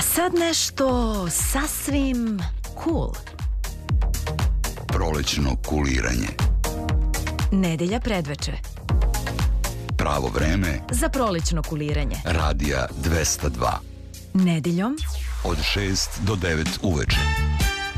Sad nešto sasvim cool. Prolećno kuliranje. Nedelja predveče. Pravo vreme Za prolećno kuliranje. Radija 202. Nedeljom Od 6 do 9 uveče.